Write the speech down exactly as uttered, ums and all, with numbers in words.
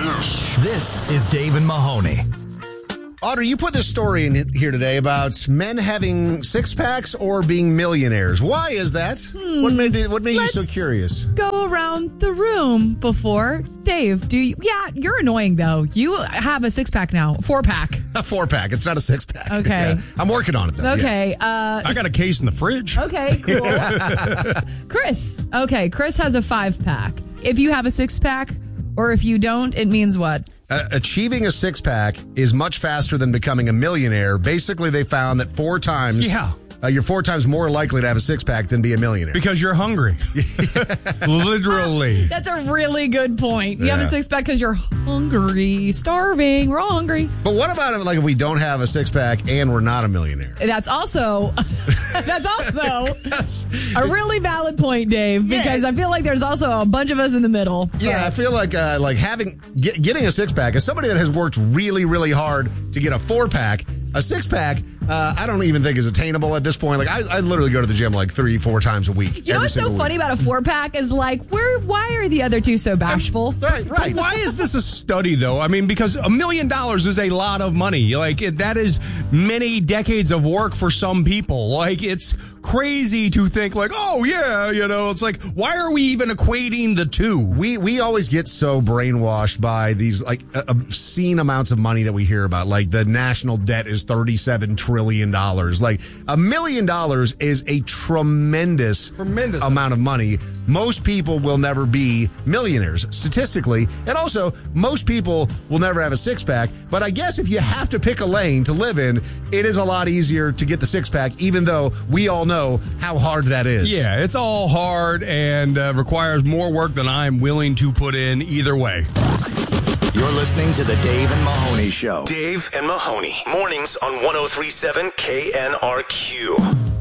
This is Dave and Mahoney. Audrey, you put this story in here today about men having six packs or being millionaires. Why is that? Hmm. What made it, what made Let's you so curious? Go around the room before. Dave, do you? Yeah, you're annoying though. You have a six pack now, four pack. A four pack. It's not a six pack. Okay, yeah. I'm working on it though. Okay, yeah. uh, I got a case in the fridge. Okay, cool. Chris. Okay, Chris has a five pack. If you have a six pack, or if you don't, it means what? Uh, achieving a six pack is much faster than becoming a millionaire. Basically, they found that four times. Yeah. Uh, you're four times more likely to have a six pack than be a millionaire. Because you're hungry. Literally. That's a really good point. You Yeah. have a six pack because you're hungry, starving. We're all hungry. But what about like if we don't have a six pack and we're not a millionaire? That's also that's also a really valid point, Dave. Because Yeah. I feel like there's also a bunch of us in the middle. Yeah, I feel like uh, like having get, getting a six pack as somebody that has worked really, really hard to get a four pack. A six pack, uh, I don't even think is attainable at this point. Like I, I literally go to the gym like three, four times a week. You know what's so funny about a four pack is like, where? Why are the other two so bashful? Right, right. Why is this a study, though? I mean, because a million dollars is a lot of money. Like, it, that is many decades of work for some people. Like, it's crazy to think, like, oh, yeah, you know, it's like, why are we even equating the two? We we always get so brainwashed by these, like, uh, obscene amounts of money that we hear about. Like, the national debt is thirty-seven trillion dollars. Like, a million dollars is a tremendous, Tremendous. amount of money. Most people will never be millionaires, statistically. And also, most people will never have a six-pack. But I guess if you have to pick a lane to live in, it is a lot easier to get the six-pack, even though we all know how hard that is. Yeah, it's all hard and uh, requires more work than I'm willing to put in either way. You're listening to the Dave and Mahoney Show. Dave and Mahoney, mornings on one oh three point seven K N R Q.